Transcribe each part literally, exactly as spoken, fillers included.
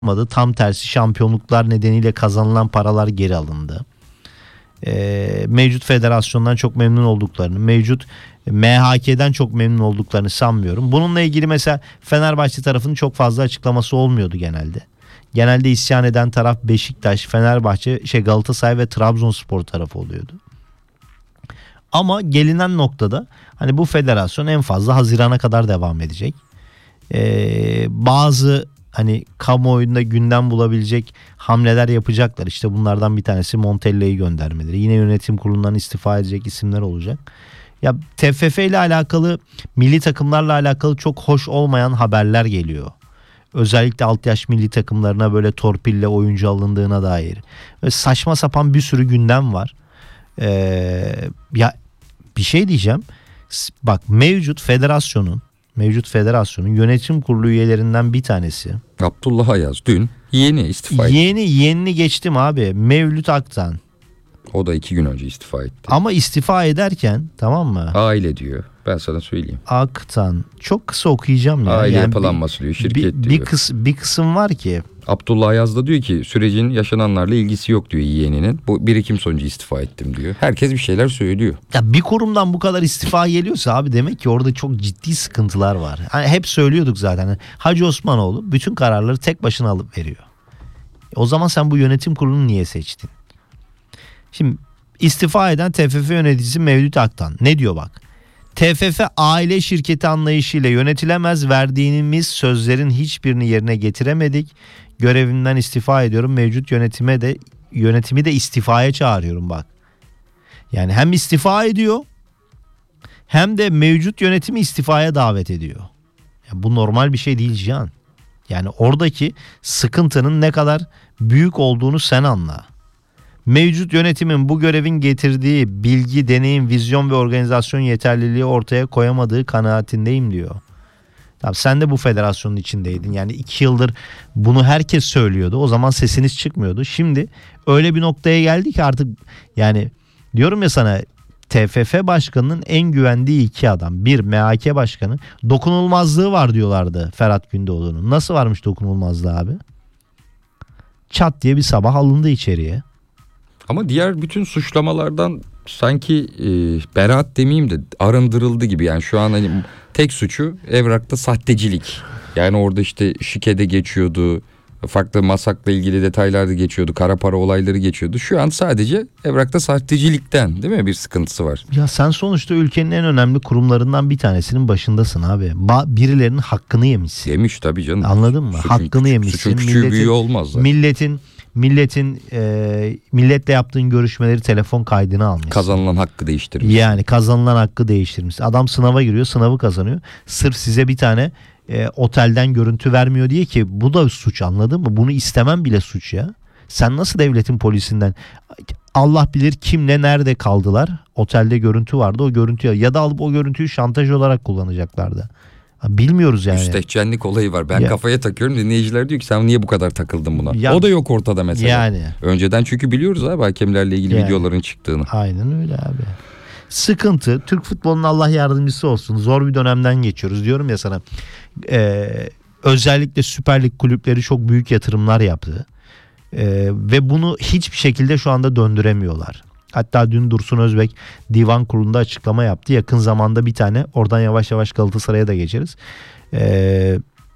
yapmadı. Tam tersi şampiyonluklar nedeniyle kazanılan paralar geri alındı. Ee, mevcut federasyondan çok memnun olduklarını, mevcut M H K'den çok memnun olduklarını sanmıyorum. Bununla ilgili mesela Fenerbahçe tarafının çok fazla açıklaması olmuyordu genelde. Genelde isyan eden taraf Beşiktaş, Fenerbahçe, şey Galatasaray ve Trabzonspor tarafı oluyordu. Ama gelinen noktada hani bu federasyon en fazla Haziran'a kadar devam edecek. Ee, bazı hani kamuoyunda gündem bulabilecek hamleler yapacaklar. İşte bunlardan bir tanesi Montella'yı göndermeleri. Yine yönetim kurulundan istifa edecek isimler olacak. Ya T F F ile alakalı, milli takımlarla alakalı çok hoş olmayan haberler geliyor. Özellikle alt yaş milli takımlarına böyle torpille oyuncu alındığına dair. Ve saçma sapan bir sürü gündem var. Ee, ya bir şey diyeceğim. Bak mevcut federasyonun mevcut federasyonun yönetim kurulu üyelerinden bir tanesi Abdullah Ayaz dün yeni istifa etti. Yeni yenini geçtim abi. Mevlüt Aktan. O da iki gün önce istifa etti. Ama istifa ederken, tamam mı? Aile diyor. Ben sana söyleyeyim. Aktan. Çok kısa okuyacağım ya. Aile yani yapılanması bir, diyor. Şirket bir, diyor. Bir, kıs, bir kısım var ki. Abdullah Ayaz da diyor ki sürecin yaşananlarla ilgisi yok diyor yeğeninin. Bu birikim sonucu istifa ettim diyor. Herkes bir şeyler söylüyor. Ya bir kurumdan bu kadar istifa geliyorsa abi demek ki orada çok ciddi sıkıntılar var. Hani hep söylüyorduk zaten. Hani Hacı Osmanoğlu bütün kararları tek başına alıp veriyor. O zaman sen bu yönetim kurulunu niye seçtin? Şimdi istifa eden T F F yöneticisi Mevlüt Aktan ne diyor bak? T F F aile şirketi anlayışıyla yönetilemez, verdiğimiz sözlerin hiçbirini yerine getiremedik. Görevimden istifa ediyorum. Mevcut yönetime de yönetimi de istifaya çağırıyorum bak. Yani hem istifa ediyor hem de mevcut yönetimi istifaya davet ediyor. Yani bu normal bir şey değil Cihan. Yani oradaki sıkıntının ne kadar büyük olduğunu sen anla. Mevcut yönetimin bu görevin getirdiği bilgi, deneyim, vizyon ve organizasyon yeterliliği ortaya koyamadığı kanaatindeyim diyor. Tamam, sen de bu federasyonun içindeydin. Yani iki yıldır bunu herkes söylüyordu. O zaman sesiniz çıkmıyordu. Şimdi öyle bir noktaya geldi ki artık yani diyorum ya sana, T F F başkanının en güvendiği iki adam. Bir, M H K başkanı. Dokunulmazlığı var diyorlardı Ferhat Gündoğdu'nun. Nasıl varmış dokunulmazlığı abi? Çat diye bir sabah alındı içeriye. Ama diğer bütün suçlamalardan sanki e, beraat demeyeyim de arındırıldı gibi. Yani şu an hani tek suçu evrakta sahtecilik. Yani orada işte şikede geçiyordu. Farklı masakla ilgili detaylar da geçiyordu. Kara para olayları geçiyordu. Şu an sadece evrakta sahtecilikten değil mi bir sıkıntısı var? Ya sen sonuçta ülkenin en önemli kurumlarından bir tanesinin başındasın abi. Ba- birilerinin hakkını yemişsin. Yemiş tabii canım. Anladın mı? Suçun Hakkını küçük, yemişsin. Suçun küçüğü Milletin, büyüğü olmaz zaten. Milletin Milletin e, milletle yaptığın görüşmeleri telefon kaydına almışsın. Kazanılan hakkı değiştirmiş. Yani kazanılan hakkı değiştirmiş. Adam sınava giriyor, sınavı kazanıyor. Sırf size bir tane e, otelden görüntü vermiyor diye ki bu da suç, anladın mı? Bunu istemem bile suç ya. Sen nasıl devletin polisinden, Allah bilir kimle nerede kaldılar? Otelde görüntü vardı, o görüntüyü ya da alıp o görüntüyü şantaj olarak kullanacaklardı. Bilmiyoruz yani. Müstehcenlik olayı var. Ben ya, kafaya takıyorum. Dinleyiciler diyor ki sen niye bu kadar takıldın buna? Ya, o da yok ortada mesela. Yani. Önceden çünkü biliyoruz abi hakemlerle ilgili yani, videoların çıktığını. Aynen öyle abi. Sıkıntı. Türk futbolunun Allah yardımcısı olsun. Zor bir dönemden geçiyoruz. Diyorum ya sana. E, özellikle Süper Lig kulüpleri çok büyük yatırımlar yaptı. E, ve bunu hiçbir şekilde şu anda döndüremiyorlar. Hatta dün Dursun Özbek divan kurulunda açıklama yaptı. Yakın zamanda bir tane, oradan yavaş yavaş Galatasaray'a da geçeriz. Ee,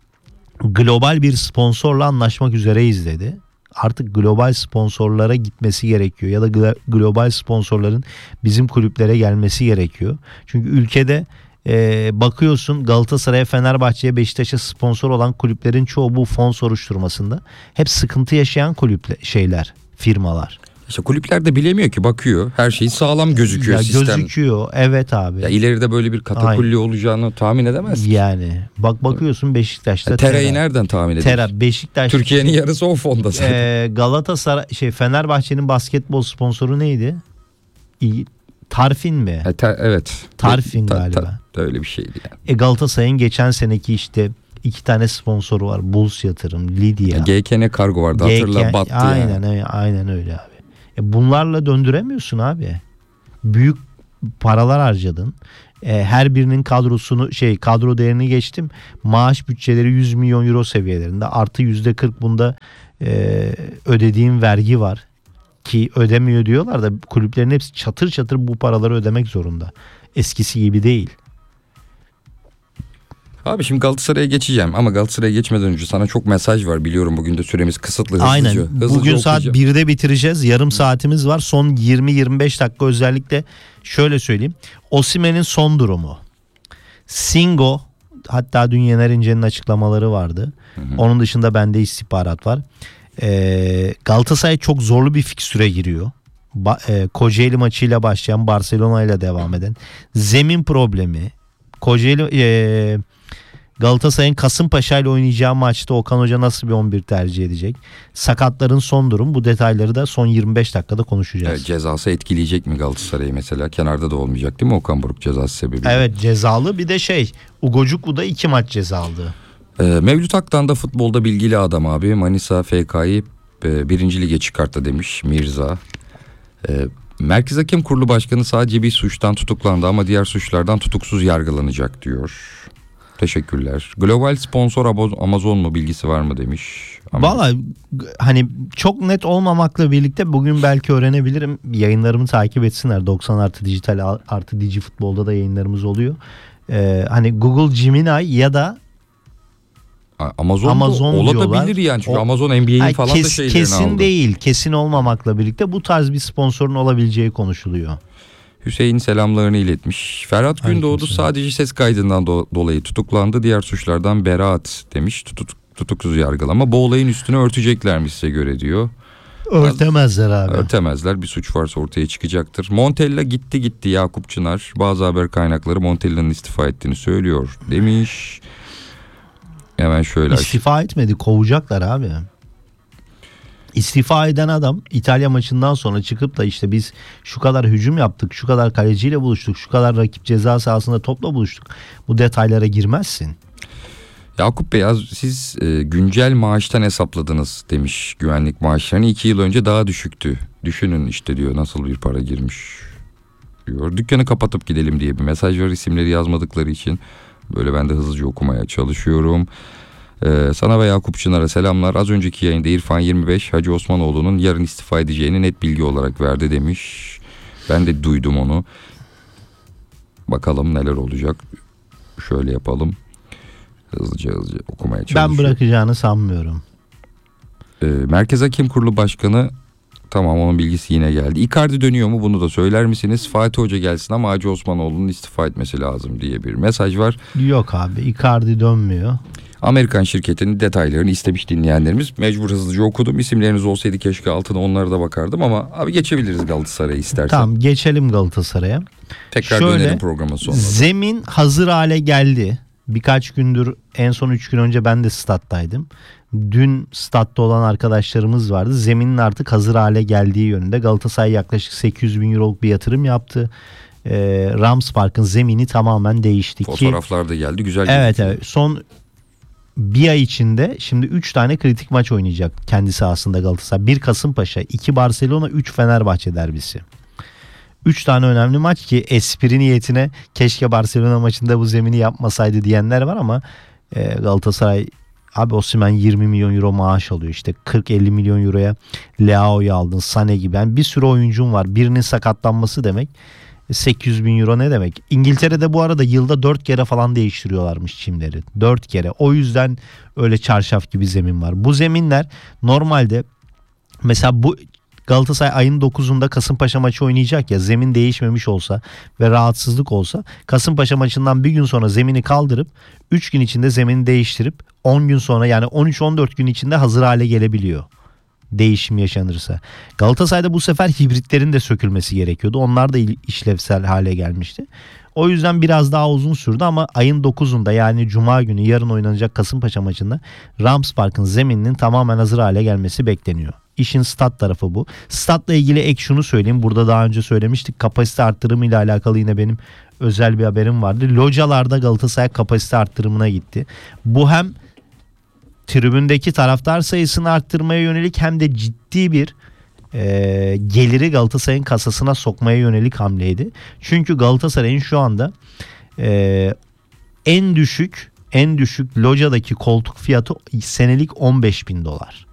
global bir sponsorla anlaşmak üzereyiz dedi. Artık global sponsorlara gitmesi gerekiyor. Ya da global sponsorların bizim kulüplere gelmesi gerekiyor. Çünkü ülkede e, bakıyorsun Galatasaray'a, Fenerbahçe'ye, Beşiktaş'a sponsor olan kulüplerin çoğu bu fon soruşturmasında hep sıkıntı yaşayan kulüple şeyler, firmalar. İşte kulüpler de bilemiyor ki, bakıyor. Her şey sağlam gözüküyor ya sistem. Gözüküyor evet abi. Ya ileride böyle bir katakulli Aynen. olacağını tahmin edemez ki. Yani bak bakıyorsun Beşiktaş'ta. Tera'yı nereden tahmin ediyorsun? Tera, Beşiktaş. Türkiye'nin yarısı o fonda zaten. E, Galatasaray şey Fenerbahçe'nin basketbol sponsoru neydi? İyi, Tarfin mi? E, ter, evet. Tarfin ta, galiba. Ta, öyle bir şeydi yani. E, Galatasaray'ın geçen seneki işte iki tane sponsoru var. Bulls Yatırım, Lidya. Ya, G K N Kargo vardı, G K, hatırla, battı aynen, yani. Aynen öyle abi. E bunlarla döndüremiyorsun abi. Büyük paralar harcadın. E, her birinin kadrosunu şey kadro değerini geçtim. Maaş bütçeleri yüz milyon euro seviyelerinde. Artı yüzde kırk bunda e, ödediğim vergi var. Ki ödemiyor diyorlar da kulüplerin hepsi çatır çatır bu paraları ödemek zorunda. Eskisi gibi değil. Abi şimdi Galatasaray'a geçeceğim ama Galatasaray'a geçmeden önce sana çok mesaj var. Biliyorum bugün de süremiz kısıtlı. Hızlıca, Aynen. hızlıca Bugün saat okuyacağım. birde bitireceğiz. Yarım saatimiz var. Son yirmi yirmi beş dakika özellikle şöyle söyleyeyim. Osimhen'in son durumu. Singo, hatta dün Yener İnce'nin açıklamaları vardı. Hı hı. Onun dışında bende istihbarat var. Ee, Galatasaray çok zorlu bir fikstüre giriyor. Ba- e, Kocaeli maçıyla başlayan, Barcelona ile devam eden zemin problemi. Kocaeli e, Galatasaray'ın Kasımpaşa ile oynayacağı maçta Okan Hoca nasıl bir on bir tercih edecek? Sakatların son durum, bu detayları da son yirmi beş dakikada konuşacağız. Evet, cezası etkileyecek mi Galatasaray'ı mesela? Kenarda da olmayacak değil mi Okan Buruk cezası sebebiyle? Evet, cezalı. Bir de şey, Ugocukwu da iki maç ceza aldı. Ee, Mevlüt Aktan da futbolda bilgili adam abi. Manisa F K'yı e, birinci lige çıkarttı demiş Mirza. E, Merkez Hakem Kurulu Başkanı sadece bir suçtan tutuklandı ama diğer suçlardan tutuksuz yargılanacak diyor. Teşekkürler. Global sponsor Amazon mu, bilgisi var mı demiş. Valla hani çok net olmamakla birlikte bugün belki öğrenebilirim. Yayınlarımı takip etsinler. doksan artı dijital artı Digi Futbol'da da yayınlarımız oluyor. Ee, hani Google Gemini ya da Amazon, Amazon olabilir yani. Çünkü o, Amazon N B A'nin falan kes, da şeylerini kesin aldı. Kesin değil. Kesin olmamakla birlikte bu tarz bir sponsorun olabileceği konuşuluyor. Hüseyin selamlarını iletmiş. Ferhat Gündoğdu sadece ses kaydından do- dolayı tutuklandı. Diğer suçlardan beraat demiş. Tutuk, tutuksuz yargılama. Bu olayın üstüne örteceklermiş size göre diyor. Örtemezler abi. Örtemezler. Bir suç varsa ortaya çıkacaktır. Montella gitti gitti Yakup Çınar. Bazı haber kaynakları Montella'nın istifa ettiğini söylüyor demiş. Hemen şöyle. İstifa aç- etmedi. Kovacaklar abi. İstifa eden adam İtalya maçından sonra çıkıp da işte biz şu kadar hücum yaptık, şu kadar kaleciyle buluştuk, şu kadar rakip ceza sahasında topla buluştuk. Bu detaylara girmezsin. Yakup Bey, siz e, güncel maaştan hesapladınız demiş güvenlik maaşlarını. iki yıl önce daha düşüktü. Düşünün işte diyor nasıl bir para girmiş diyor. Dükkanı kapatıp gidelim diye bir mesaj var, isimleri yazmadıkları için. Böyle ben de hızlıca okumaya çalışıyorum. Ee, sana ve Yakup Çınar'a selamlar. Az önceki yayında İrfan yirmi beş Hacı Osmanoğlu'nun yarın istifa edeceğini net bilgi olarak verdi demiş. Ben de duydum onu. Bakalım neler olacak. Şöyle yapalım. Hızlıca hızlıca okumaya çalışıyorum. Ben bırakacağını sanmıyorum. Ee, Merkez Hakem Kurulu Başkanı, tamam, onun bilgisi yine geldi. Icardi dönüyor mu, bunu da söyler misiniz? Fatih Hoca gelsin ama Hacı Osmanoğlu'nun istifa etmesi lazım diye bir mesaj var. Yok abi, Icardi dönmüyor. Amerikan şirketinin detaylarını istemiş dinleyenlerimiz. Mecbur hızlıca okudum. İsimleriniz olsaydı keşke altına onlara da bakardım ama abi geçebiliriz Galatasaray'a istersen. Tamam, geçelim Galatasaray'a. Tekrar Şöyle, dönelim programın sonunda. Zemin hazır hale geldi. Birkaç gündür, en son üç gün önce ben de stat'taydım. Dün statta olan arkadaşlarımız vardı. Zeminin artık hazır hale geldiği yönünde. Galatasaray yaklaşık sekiz yüz bin euroluk bir yatırım yaptı. Ee, Rams Park'ın zemini tamamen değişti. Fotoğraflar da geldi. Güzel. Evet gözüküyor. evet. Son bir ay içinde şimdi üç tane kritik maç oynayacak kendi sahasında Galatasaray. bir Kasımpaşa, iki Barcelona, üç Fenerbahçe derbisi. üç tane önemli maç ki espri niyetine keşke Barcelona maçında bu zemini yapmasaydı diyenler var ama e, Galatasaray abi Osimhen yirmi milyon euro maaş alıyor, işte kırk elli milyon euroya Leao'yu aldın, Sané gibi, yani bir sürü oyuncun var, birinin sakatlanması demek sekiz yüz bin euro ne demek? İngiltere'de bu arada yılda dört kere falan değiştiriyorlarmış çimleri, dört kere, o yüzden öyle çarşaf gibi zemin var. Bu zeminler normalde mesela bu Galatasaray ayın dokuzunda Kasımpaşa maçı oynayacak ya, zemin değişmemiş olsa ve rahatsızlık olsa Kasımpaşa maçından bir gün sonra zemini kaldırıp üç gün içinde zemini değiştirip on gün sonra, yani on üç on dört gün içinde hazır hale gelebiliyor. Değişim yaşanırsa. Galatasaray'da bu sefer hibritlerin de sökülmesi gerekiyordu. Onlar da işlevsel hale gelmişti. O yüzden biraz daha uzun sürdü ama ayın dokuzunda, yani Cuma günü yarın oynanacak Kasımpaşa maçında Rams Park'ın zemininin tamamen hazır hale gelmesi bekleniyor. İşin stat tarafı bu. Statla ilgili ek şunu söyleyeyim. Burada daha önce söylemiştik. Kapasite arttırımı ile alakalı yine benim özel bir haberim vardı. Localarda Galatasaray kapasite arttırımına gitti. Bu hem tribündeki taraftar sayısını arttırmaya yönelik hem de ciddi bir e, geliri Galatasaray'ın kasasına sokmaya yönelik hamleydi. Çünkü Galatasaray'ın şu anda e, en düşük en düşük locadaki koltuk fiyatı senelik on beş bin dolar.